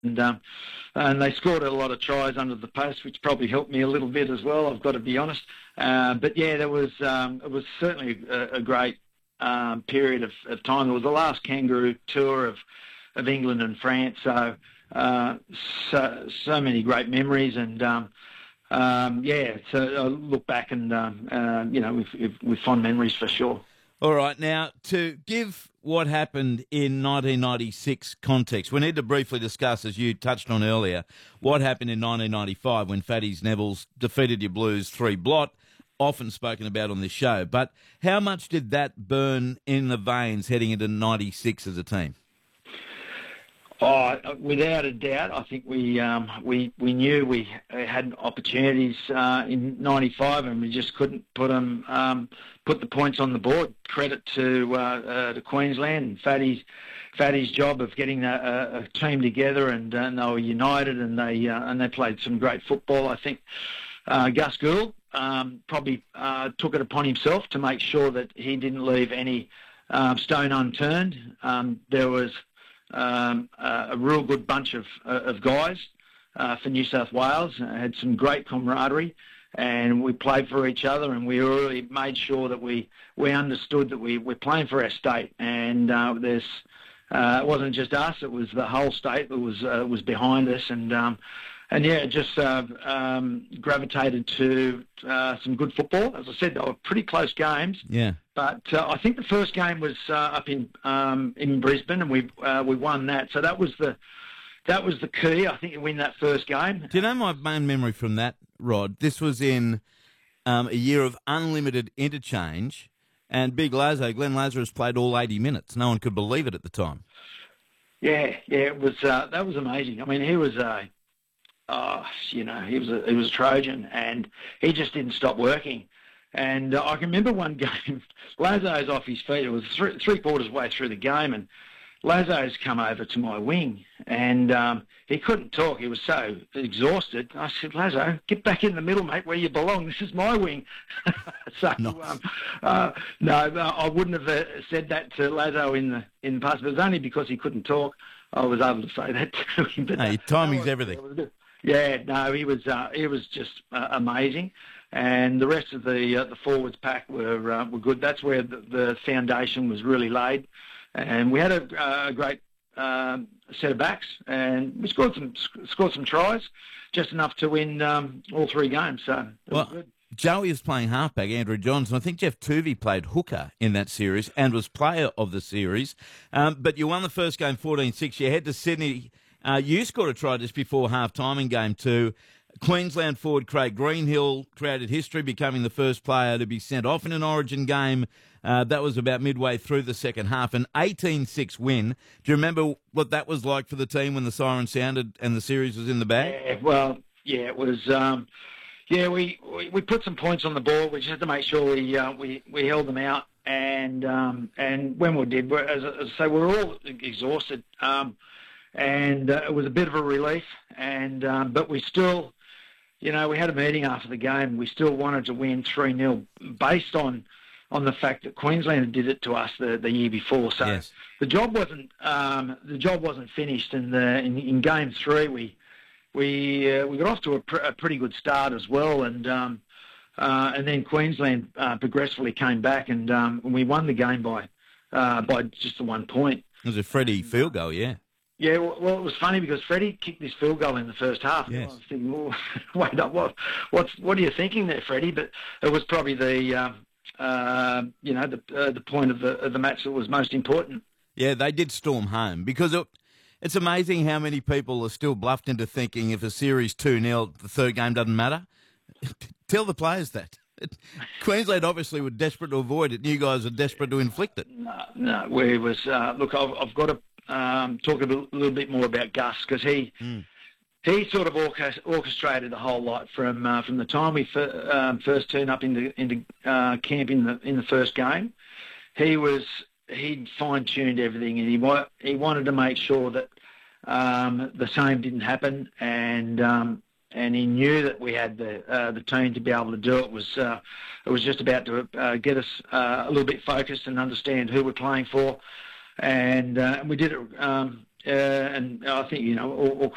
and they scored a lot of tries under the post, which probably helped me a little bit as well. I've got to be honest. But yeah, it was certainly a great period of time. It was the last Kangaroo tour of England and France, so many great memories, and so I look back and with fond memories for sure. All right, now to give what happened in 1996 context, we need to briefly discuss, as you touched on earlier, what happened in 1995 when Fatty's Neville's defeated your Blues 3-blot, often spoken about on this show. But how much did that burn in the veins heading into 96 as a team? Oh, without a doubt, I think we knew we had opportunities in '95, and we just couldn't put the points on the board. Credit to Queensland and Fatty's job of getting a team together, and they were united, and they played some great football. I think Gus Gould probably took it upon himself to make sure that he didn't leave any stone unturned. There was a real good bunch of guys for New South Wales. Had some great camaraderie, and we played for each other, and we really made sure that we understood that we're playing for our state, and it wasn't just us; it was the whole state that was behind us, and yeah, just gravitated to some good football. As I said, they were pretty close games. Yeah. But I think the first game was up in Brisbane, and we won that. So that was the key. I think to win that first game. Do you know my main memory from that, Rod? This was in a year of unlimited interchange, and Big Lazo, Glenn Lazarus, played all 80 minutes. No one could believe it at the time. Yeah, it was that was amazing. I mean, he was he was a Trojan, and he just didn't stop working. And I can remember one game, Lazo's off his feet. It was three-quarters way through the game, and Lazo's come over to my wing, and he couldn't talk. He was so exhausted. I said, Lazo, get back in the middle, mate, where you belong. This is my wing. So, no, I wouldn't have said that to Lazo in the past, but it was only because he couldn't talk I was able to say that to him. But hey, timing's everything. Yeah, no, he was just amazing. And the rest of the forwards pack were good. That's where the foundation was really laid, and we had a great set of backs, and we scored some tries, just enough to win all three games. So it was good. Joey is playing halfback, Andrew Johnson. I think Jeff Tuvey played hooker in that series and was player of the series. But you won the first game 14-6. You head to Sydney. You scored a try just before half-time in Game 2. Queensland forward Craig Greenhill created history, becoming the first player to be sent off in an Origin game. That was about midway through the second half. An 18-6 win. Do you remember what that was like for the team when the siren sounded and the series was in the bag? Yeah, it was... we put some points on the board. We just had to make sure we held them out. And when we did, as I say, we were all exhausted. And it was a bit of a relief. But we still... we had a meeting after the game. We still wanted to win 3-0 based on the fact that Queensland did it to us the year before. So yes. The job wasn't finished. And in Game 3, we got off to a pretty good start as well. And then Queensland progressively came back, and we won the game by just the 1 point. It was a Freddie field goal, yeah. Yeah, well, it was funny because Freddie kicked this field goal in the first half. Yes. I was thinking, well, wait up, what are you thinking there, Freddie? But it was probably the point of the match that was most important. Yeah, they did storm home because it's amazing how many people are still bluffed into thinking if a series 2-0, the third game doesn't matter. Tell the players that. Queensland obviously were desperate to avoid it, and you guys are desperate to inflict it. No, we was look. I've got to talk a little bit more about Gus because he sort of orchestrated the whole lot from the time we first turned up into camp in the first game. He'd fine-tuned everything, and he wanted to make sure that the same didn't happen, and he knew that we had the team to be able to do it. It was just about to get us a little bit focused and understand who we're playing for, and we did it. And I think all